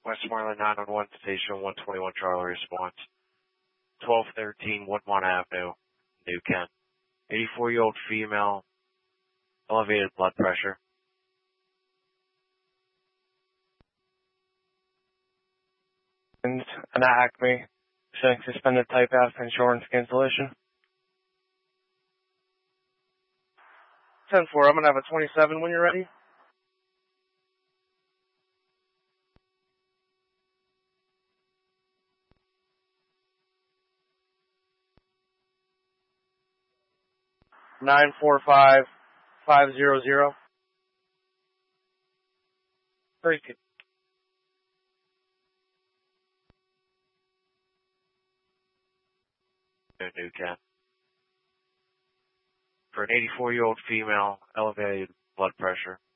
Westmoreland 911 Station 121 Charlie response. 1213 Woodmont Avenue, New Kent. 84-year-old female, elevated blood pressure. And an Acme, showing suspended type F insurance cancellation. 10-4, I'm going to have a 27 when you're ready. Nine four five 500. Very good. New Kent. For an 84-year-old female, elevated blood pressure.